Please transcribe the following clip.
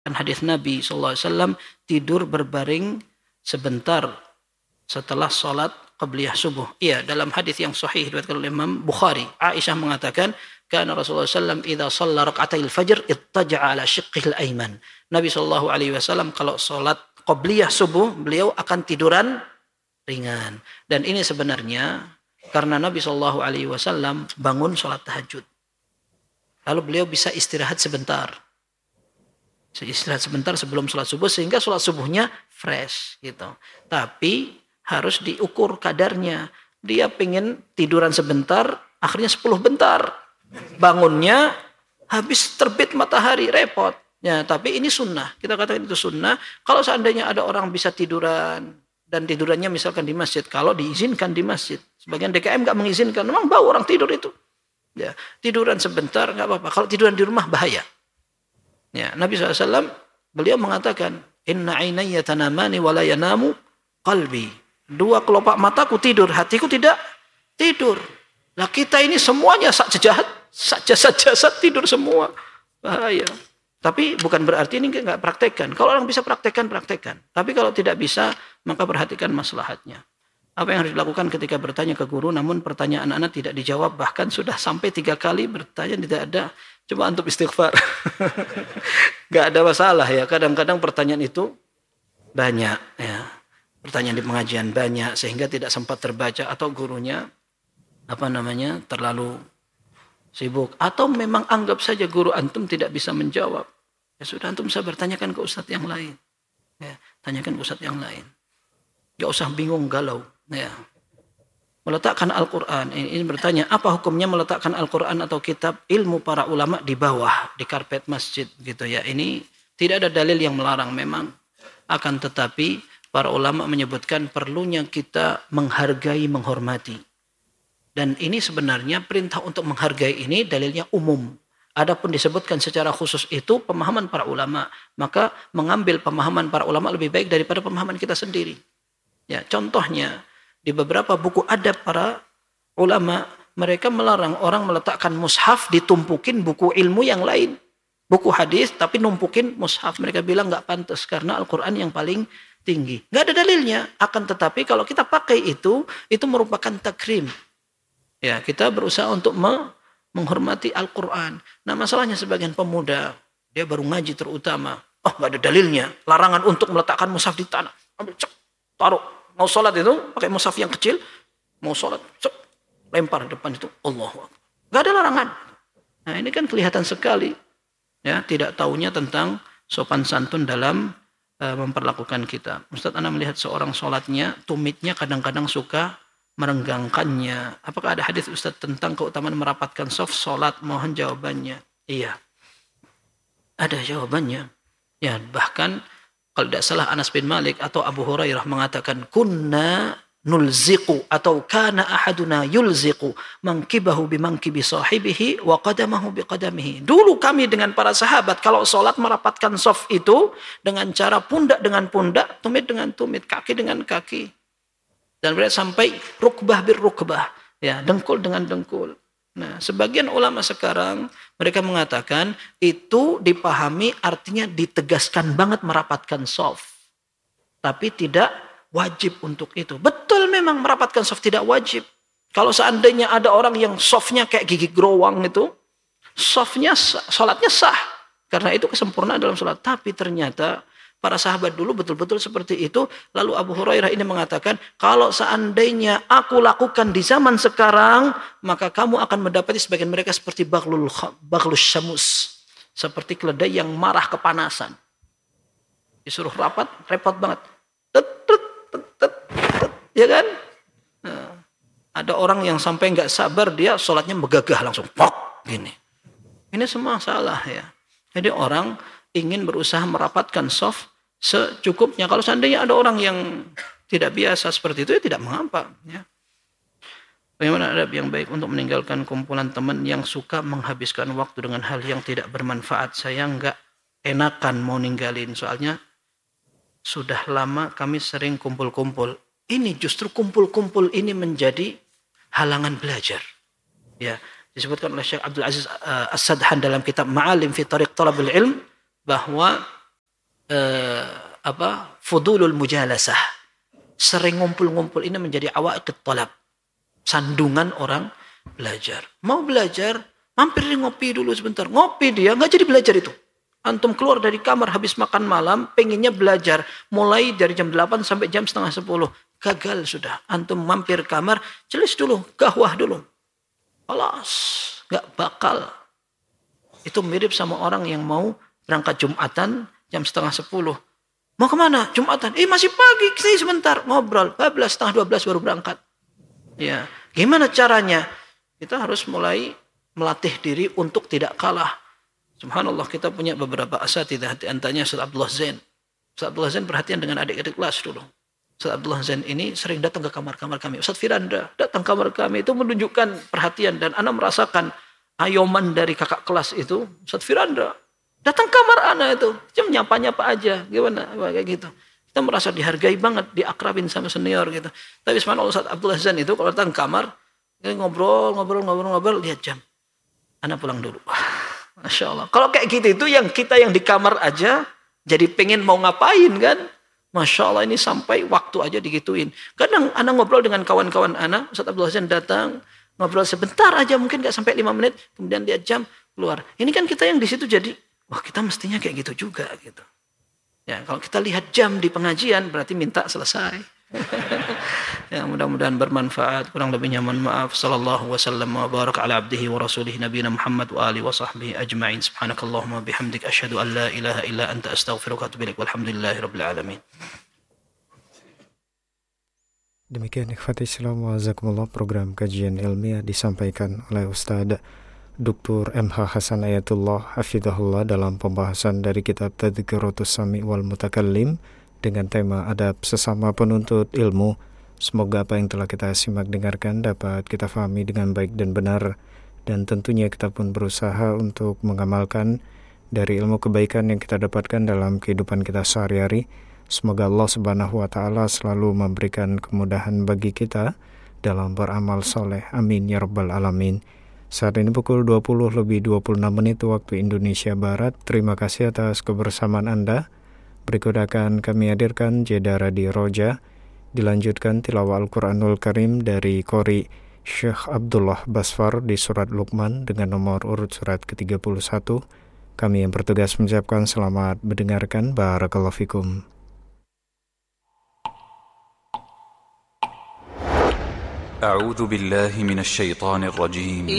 hadis Nabi SAW tidur berbaring sebentar setelah sholat qabliyah subuh. Iya, dalam hadis yang sahih diriwayatkan oleh Imam Bukhari, Aisyah mengatakan, "Kana Rasulullah SAW idza shalla rak'atai al-fajr ittaja'a ala shiqqihil aiman." Nabi SAW kalau sholat qabliyah subuh, beliau akan tiduran ringan. Dan ini sebenarnya karena Nabi SAW bangun sholat tahajud. Lalu beliau bisa istirahat sebentar. Istirahat sebentar sebelum sholat subuh sehingga sholat subuhnya fresh gitu. Tapi harus diukur kadarnya. Dia pengen tiduran sebentar, akhirnya 10 bentar. Bangunnya habis terbit matahari, repot. Ya, tapi ini sunnah. Kita katakan itu sunnah. Kalau seandainya ada orang bisa tiduran dan tidurannya misalkan di masjid, kalau diizinkan di masjid. Sebagian DKM nggak mengizinkan, memang bau orang tidur itu. Ya, tiduran sebentar nggak apa-apa. Kalau tiduran di rumah bahaya. Ya, Nabi SAW beliau mengatakan, "Inna ainayya tanamani wa la yanamu qalbi." Dua kelopak mataku tidur, hatiku tidak tidur. Nah kita ini semuanya jasad tidur semua. Bahaya. Tapi bukan berarti ini nggak praktekkan. Kalau orang bisa praktekkan. Tapi kalau tidak bisa, maka perhatikan maslahatnya. Apa yang harus dilakukan ketika bertanya ke guru, namun pertanyaan anak tidak dijawab, bahkan sudah sampai 3 kali bertanya tidak ada. Coba antum istighfar. Gak ada masalah ya. Kadang-kadang pertanyaan itu banyak ya. Pertanyaan di pengajian banyak sehingga tidak sempat terbaca atau gurunya terlalu sibuk atau memang anggap saja guru antum tidak bisa menjawab. Ya sudah antum bisa bertanyakan ke ustadz yang lain. Ya, tanyakan ke ustadz yang lain. Gak usah bingung galau. Ya. Meletakkan Al-Quran. Ini bertanya, apa hukumnya meletakkan Al-Quran atau kitab ilmu para ulama di bawah, di karpet masjid gitu ya. Ini tidak ada dalil yang melarang memang. Akan tetapi para ulama menyebutkan perlunya kita menghargai, menghormati. Dan ini sebenarnya perintah untuk menghargai ini dalilnya umum. Adapun disebutkan secara khusus itu pemahaman para ulama. Maka mengambil pemahaman para ulama lebih baik daripada pemahaman kita sendiri. Ya, contohnya di beberapa buku adab para ulama, mereka melarang orang meletakkan mushaf ditumpukin buku ilmu yang lain. Buku hadis tapi numpukin mushaf. Mereka bilang nggak pantas karena Al-Quran yang paling tinggi. Nggak ada dalilnya. Akan tetapi kalau kita pakai itu merupakan takrim. Ya, kita berusaha untuk menghormati Al-Quran. Nah masalahnya sebagian pemuda, dia baru ngaji terutama. Oh nggak ada dalilnya. Larangan untuk meletakkan mushaf di tanah. Ambil cek, taruh. Mau sholat itu pakai mushaf yang kecil. Mau sholat, cek, lempar depan itu. Allahu Akbar. Nggak ada larangan. Nah ini kan kelihatan sekali. Ya, tidak taunya tentang sopan santun dalam memperlakukan kita. Ustaz, Anda melihat seorang sholatnya, tumitnya kadang-kadang suka merenggangkannya. Apakah ada hadis Ustaz tentang keutamaan merapatkan shaf sholat? Mohon jawabannya. Iya. Ada jawabannya. Ya, bahkan kalau tidak salah Anas bin Malik atau Abu Hurairah mengatakan kunna nulziqu atau kana ahaduna yulziqu mankibahu bimangkibi sahibihi wa qadamahu biqadamihi. Dulu kami dengan para sahabat kalau sholat merapatkan shaf itu dengan cara pundak dengan pundak, tumit dengan tumit, kaki dengan kaki. Dan mereka sampai rukbah birrukbah, ya, dengkul dengan dengkul. Nah, sebagian ulama sekarang mereka mengatakan itu dipahami artinya ditegaskan banget merapatkan shaf. Tapi tidak wajib untuk itu. Betul memang merapatkan shaf tidak wajib. Kalau seandainya ada orang yang shafnya kayak gigi gerowang itu, shafnya salatnya sah. Karena itu kesempurnaan dalam salat. Tapi ternyata para sahabat dulu betul-betul seperti itu. Lalu Abu Hurairah ini mengatakan, kalau seandainya aku lakukan di zaman sekarang, maka kamu akan mendapati sebagian mereka seperti baghlus syamus. Seperti keledai yang marah kepanasan. Disuruh rapat, repot banget. Ya kan? Nah, ada orang yang sampai nggak sabar, dia sholatnya megagah langsung. Pok, gini. Ini semua salah ya. Jadi orang ingin berusaha merapatkan shaf secukupnya. Kalau seandainya ada orang yang tidak biasa seperti itu, ya tidak mengapa. Ya. Bagaimana adab yang baik untuk meninggalkan kumpulan teman yang suka menghabiskan waktu dengan hal yang tidak bermanfaat? Saya nggak enakan mau ninggalin, soalnya sudah lama kami sering kumpul-kumpul. Ini justru kumpul-kumpul ini menjadi halangan belajar. Ya, disebutkan oleh Syekh Abdul Aziz As-Sadhan dalam kitab Ma'alim fi Tariq Talabil Ilm bahwa fudulul mujalasah. Sering ngumpul-ngumpul ini menjadi awaiqit talab. Sandungan orang belajar. Mau belajar, mampir ngopi dulu sebentar. Ngopi dia, nggak jadi belajar itu. Antum keluar dari kamar habis makan malam, pengennya belajar. Mulai dari jam 8 sampai jam setengah 10. Gagal sudah. Antum mampir kamar, jelis dulu, gahwah dulu. Alas, nggak bakal. Itu mirip sama orang yang mau berangkat Jumatan jam setengah 10. Mau kemana? Jumatan. Masih pagi, sini sebentar. Ngobrol, 12, setengah 12 baru berangkat. Ya, gimana caranya? Kita harus mulai melatih diri untuk tidak kalah. Subhanallah, kita punya beberapa asatidzah, di antaranya Ustaz Abdullah Zain. Ustaz Abdullah Zain perhatian dengan adik-adik kelas dulu. Ustaz Abdullah Zain ini sering datang ke kamar-kamar kami. Ustaz Firanda datang kamar kami, itu menunjukkan perhatian, dan ana merasakan ayoman dari kakak kelas itu. Ustaz Firanda datang kamar ana itu, cuma nyapa-nyapa aja, gimana kayak gitu. Kita merasa dihargai banget, diakrabin sama senior gitu. Tapi subhanallah, Ustaz Abdullah Zain itu kalau datang kamar, ngobrol, lihat jam. Ana pulang dulu. Masya Allah. Kalau kayak gitu itu yang kita yang di kamar aja jadi pengen mau ngapain kan? Masya Allah, ini sampai waktu aja digituin. Kadang anak ngobrol dengan kawan-kawan anak, Ustaz Abdullah Zain datang, ngobrol sebentar aja, mungkin gak sampai 5 menit, kemudian dia jam keluar. Ini kan kita yang di situ jadi, wah kita mestinya kayak gitu juga gitu. Ya, kalau kita lihat jam di pengajian berarti minta selesai. Ya, mudah-mudahan bermanfaat. Kurang lebihnya mohon maaf. Sallallahu wasallam wa baraka ala abdihi wa rasulih nabiyina Muhammad wa alihi wa sahbihi ajma'in. Subhanakallahumma bihamdik asyhadu an la ilaha illa anta astaghfiruka wa atubu ilaik. Walhamdulillahirabbil alamin. Demikian ikhwati Islam wa jazakumullah, program kajian ilmiah disampaikan oleh Ustaz Dr. MH Hasan Ayatullah hafizahullah dalam pembahasan dari kitab Tadhkiratus Sami wal Mutakallim dengan tema adab sesama penuntut ilmu. Semoga apa yang telah kita simak dengarkan dapat kita fahami dengan baik dan benar, dan tentunya kita pun berusaha untuk mengamalkan dari ilmu kebaikan yang kita dapatkan dalam kehidupan kita sehari-hari. Semoga Allah Subhanahu wa taala selalu memberikan kemudahan bagi kita dalam beramal soleh. Amin ya rabbal alamin. Saat ini pukul 20:26 waktu Indonesia Barat. Terima kasih atas kebersamaan Anda. Berikut akan kami hadirkan jeda Radio Roja. Dilanjutkan tilawah Al-Quranul Karim dari Qori Syekh Abdullah Basfar di surat Luqman dengan nomor urut surat ke-31. Kami yang bertugas mengucapkan selamat mendengarkan. Barakallahu fikum. أعوذ بالله من الشيطان الرجيم